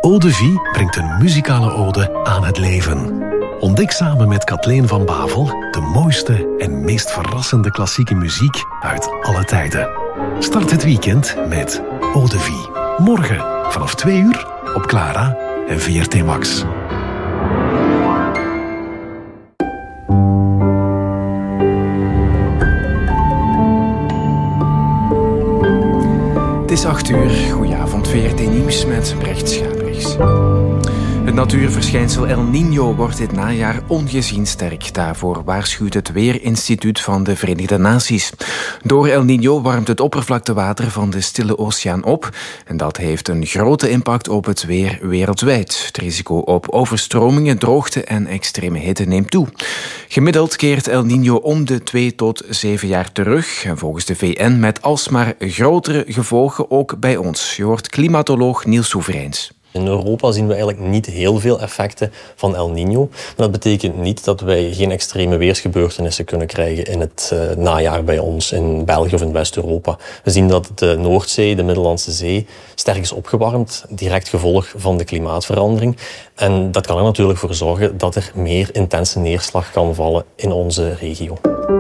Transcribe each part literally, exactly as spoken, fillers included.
Eau de Vie brengt een muzikale ode aan het leven. Ontdek samen met Kathleen van Bavel de mooiste en meest verrassende klassieke muziek uit alle tijden. Start het weekend met Eau de Vie. Morgen vanaf twee uur op Clara en V R T Max. Het is acht uur. Goedenavond, V R T Nieuws met Brecht Schabrichs. Het natuurverschijnsel El Niño wordt dit najaar ongezien sterk. Daarvoor waarschuwt het Weerinstituut van de Verenigde Naties. Door El Niño warmt het oppervlaktewater van de Stille Oceaan op. En dat heeft een grote impact op het weer wereldwijd. Het risico op overstromingen, droogte en extreme hitte neemt toe. Gemiddeld keert El Niño om de twee tot zeven jaar terug. En volgens de V N met alsmaar grotere gevolgen ook bij ons. Je hoort klimatoloog Niels Soevereins. In Europa zien we eigenlijk niet heel veel effecten van El Niño. Maar dat betekent niet dat wij geen extreme weersgebeurtenissen kunnen krijgen in het uh, najaar bij ons, in België of in West-Europa. We zien dat de Noordzee, de Middellandse Zee, sterk is opgewarmd, direct gevolg van de klimaatverandering. En dat kan er natuurlijk voor zorgen dat er meer intense neerslag kan vallen in onze regio.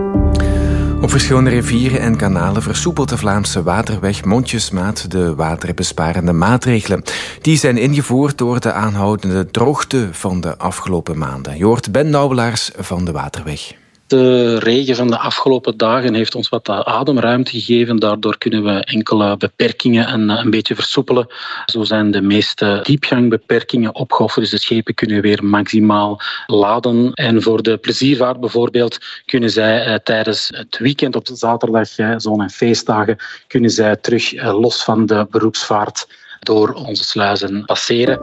Op verschillende rivieren en kanalen versoepelt de Vlaamse waterweg mondjesmaat de waterbesparende maatregelen. Die zijn ingevoerd door de aanhoudende droogte van de afgelopen maanden. Je hoort Ben Nauwelaars van de waterweg. De regen van de afgelopen dagen heeft ons wat ademruimte gegeven. Daardoor kunnen we enkele beperkingen een, een beetje versoepelen. Zo zijn de meeste diepgangbeperkingen opgehoord. Dus de schepen kunnen weer maximaal laden. En voor de pleziervaart bijvoorbeeld kunnen zij eh, tijdens het weekend op de zaterdag, eh, zon- en feestdagen, kunnen zij terug eh, los van de beroepsvaart door onze sluizen passeren.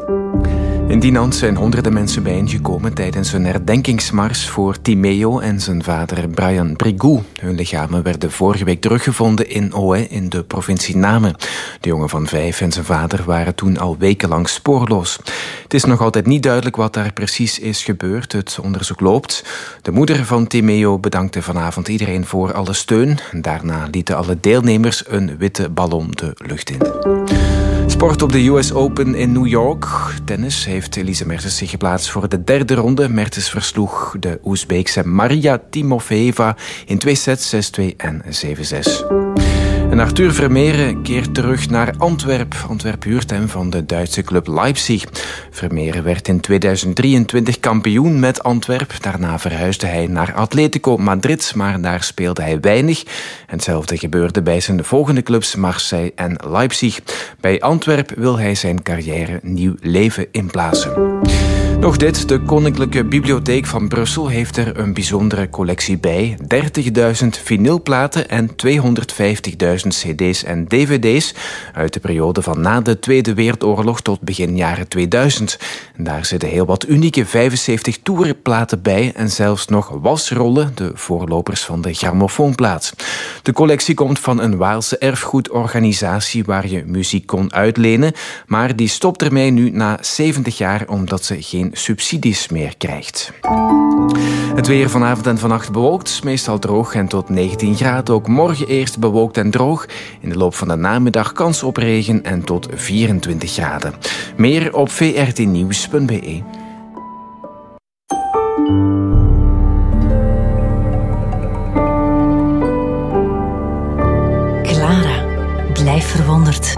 In Dinant zijn honderden mensen bijeengekomen tijdens een herdenkingsmars voor Timeo en zijn vader Brian Brigou. Hun lichamen werden vorige week teruggevonden in Ohain in de provincie Namen. De jongen van vijf en zijn vader waren toen al wekenlang spoorloos. Het is nog altijd niet duidelijk wat daar precies is gebeurd. Het onderzoek loopt. De moeder van Timeo bedankte vanavond iedereen voor alle steun. Daarna lieten alle deelnemers een witte ballon de lucht in. Sport op de U S Open in New York. Tennis heeft Elise Mertens zich geplaatst voor de derde ronde. Mertens versloeg de Oezbeekse Maria Timofeeva in twee sets, zes twee en zeven zes. En Arthur Vermeeren keert terug naar Antwerp. Antwerp huurt hem van de Duitse club Leipzig. Vermeeren werd in tweeduizend drieëntwintig kampioen met Antwerp. Daarna verhuisde hij naar Atletico Madrid, maar daar speelde hij weinig. En hetzelfde gebeurde bij zijn volgende clubs Marseille en Leipzig. Bij Antwerp wil hij zijn carrière nieuw leven inblazen. Nog dit, de Koninklijke Bibliotheek van Brussel heeft er een bijzondere collectie bij. dertigduizend vinylplaten en tweehonderdvijftigduizend cd's en dvd's uit de periode van na de Tweede Wereldoorlog tot begin jaren tweeduizend. En daar zitten heel wat unieke vijfenzeventig toerplaten bij en zelfs nog wasrollen, de voorlopers van de grammofoonplaat. De collectie komt van een Waalse erfgoedorganisatie waar je muziek kon uitlenen, maar die stopt ermee nu na zeventig jaar omdat ze geen subsidies meer krijgt. Het weer vanavond en vannacht bewolkt, meestal droog en tot negentien graden. Ook morgen eerst bewolkt en droog. In de loop van de namiddag kans op regen en tot vierentwintig graden. Meer op v r t nieuws punt b e. Clara, blijf verwonderd.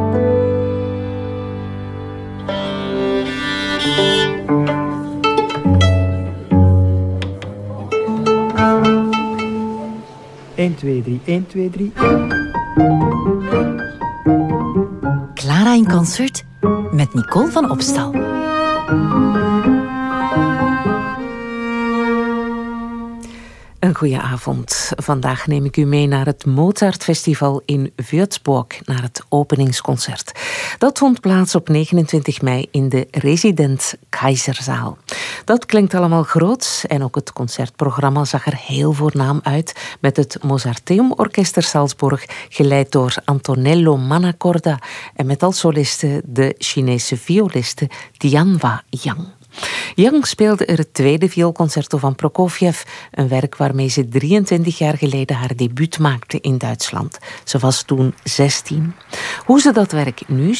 één, twee, drie, één, twee, drie. Clara in concert met Nicole van Opstal. Een goeie avond. Vandaag neem ik u mee naar het Mozartfestival in Würzburg, naar het openingsconcert. Dat vond plaats op negenentwintig mei in de Residence Keizerzaal. Dat klinkt allemaal groots en ook het concertprogramma zag er heel voornaam uit met het Mozarteum Orchester Salzburg, geleid door Antonello Mannacorda en met als soliste de Chinese violiste Tianhua Yang. Yang speelde er het tweede vioolconcerto van Prokofjev, een werk waarmee ze drieëntwintig jaar geleden haar debuut maakte in Duitsland. Ze was toen zestien. Hoe ze dat werk nu